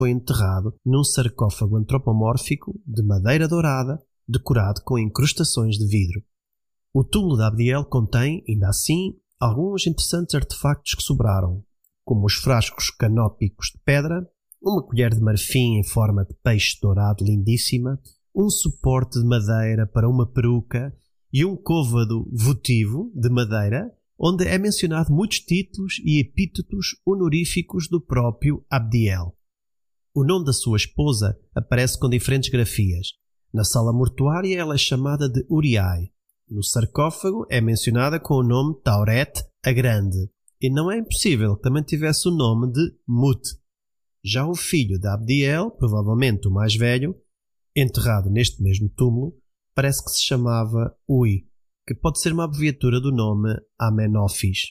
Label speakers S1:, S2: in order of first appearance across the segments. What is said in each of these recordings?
S1: foi enterrado num sarcófago antropomórfico de madeira dourada, decorado com incrustações de vidro. O túmulo de Abdiel contém, ainda assim, alguns interessantes artefactos que sobraram, como os frascos canópicos de pedra, uma colher de marfim em forma de peixe dourado lindíssima, um suporte de madeira para uma peruca e um côvado votivo de madeira, onde é mencionado muitos títulos e epítetos honoríficos do próprio Abdiel. O nome da sua esposa aparece com diferentes grafias. Na sala mortuária ela é chamada de Uriai. No sarcófago é mencionada com o nome Tauret a Grande. E não é impossível que também tivesse o nome de Mut. Já o filho de Abdiel, provavelmente o mais velho, enterrado neste mesmo túmulo, parece que se chamava Ui, que pode ser uma abreviatura do nome Amenófis.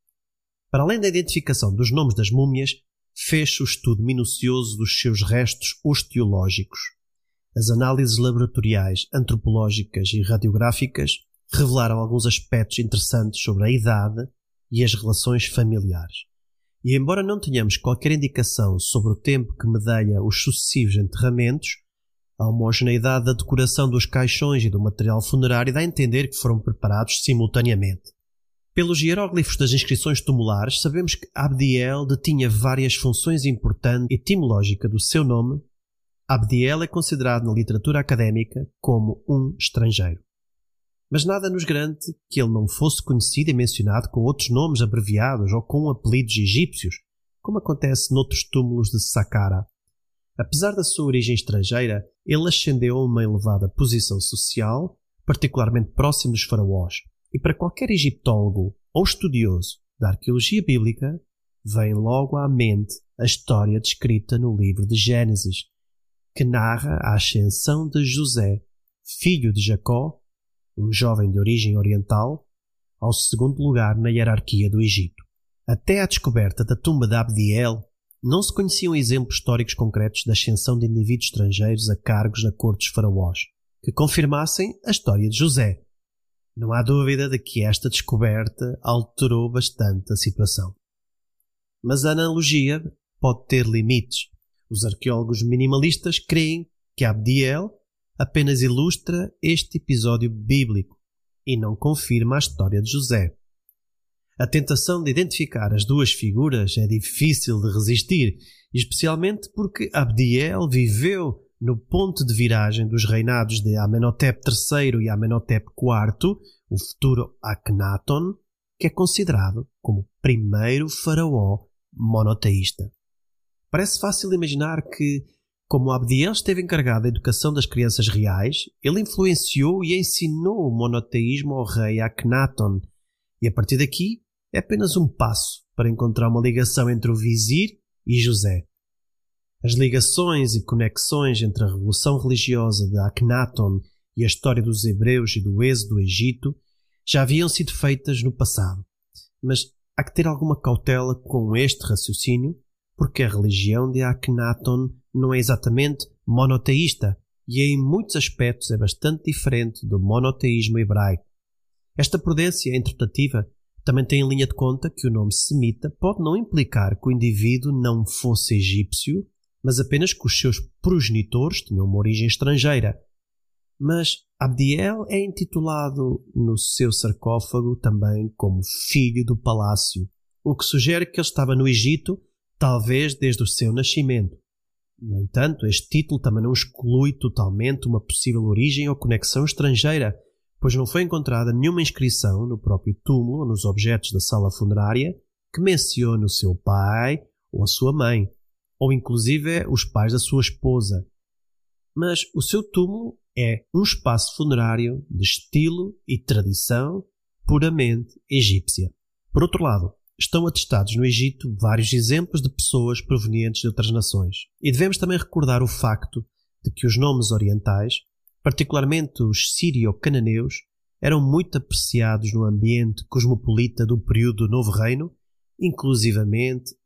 S1: Para além da identificação dos nomes das múmias, fez o estudo minucioso dos seus restos osteológicos. As análises laboratoriais, antropológicas e radiográficas revelaram alguns aspectos interessantes sobre a idade e as relações familiares. E embora não tenhamos qualquer indicação sobre o tempo que medeia os sucessivos enterramentos, a homogeneidade da decoração dos caixões e do material funerário dá a entender que foram preparados simultaneamente. Pelos hieróglifos das inscrições tumulares, sabemos que Abdiel detinha várias funções importantes. Etimológica do seu nome, Abdiel é considerado na literatura académica como um estrangeiro. Mas nada nos garante que ele não fosse conhecido e mencionado com outros nomes abreviados ou com apelidos egípcios, como acontece noutros túmulos de Saqqara. Apesar da sua origem estrangeira, ele ascendeu a uma elevada posição social, particularmente próximo dos faraós, e para qualquer egiptólogo ou estudioso da arqueologia bíblica, vem logo à mente a história descrita no livro de Gênesis, que narra a ascensão de José, filho de Jacó, um jovem de origem oriental, ao segundo lugar na hierarquia do Egito. Até à descoberta da tumba de Abdiel, não se conheciam exemplos históricos concretos da ascensão de indivíduos estrangeiros a cargos na corte dos faraós, que confirmassem a história de José. Não há dúvida de que esta descoberta alterou bastante a situação. Mas a analogia pode ter limites. Os arqueólogos minimalistas creem que Abdiel apenas ilustra este episódio bíblico e não confirma a história de José. A tentação de identificar as duas figuras é difícil de resistir, especialmente porque Abdiel viveu no ponto de viragem dos reinados de Amenhotep III e Amenhotep IV, o futuro Akhenaton, que é considerado como o primeiro faraó monoteísta. Parece fácil imaginar que, como Abdiel esteve encarregado da educação das crianças reais, ele influenciou e ensinou o monoteísmo ao rei Akhenaton, e a partir daqui é apenas um passo para encontrar uma ligação entre o vizir e José. As ligações e conexões entre a revolução religiosa de Akhenaton e a história dos hebreus e do êxodo do Egito já haviam sido feitas no passado, mas há que ter alguma cautela com este raciocínio, porque a religião de Akhenaton não é exatamente monoteísta e em muitos aspectos é bastante diferente do monoteísmo hebraico. Esta prudência interpretativa também tem em linha de conta que o nome semita pode não implicar que o indivíduo não fosse egípcio, mas apenas que os seus progenitores tinham uma origem estrangeira. Mas Abdiel é intitulado no seu sarcófago também como filho do palácio, o que sugere que ele estava no Egito talvez desde o seu nascimento. No entanto, este título também não exclui totalmente uma possível origem ou conexão estrangeira, pois não foi encontrada nenhuma inscrição no próprio túmulo ou nos objetos da sala funerária que mencione o seu pai ou a sua mãe, ou inclusive os pais da sua esposa. Mas o seu túmulo é um espaço funerário de estilo e tradição puramente egípcia. Por outro lado, estão atestados no Egito vários exemplos de pessoas provenientes de outras nações. E devemos também recordar o facto de que os nomes orientais, particularmente os sírio-cananeus, eram muito apreciados no ambiente cosmopolita do período do Novo Reino, inclusivamente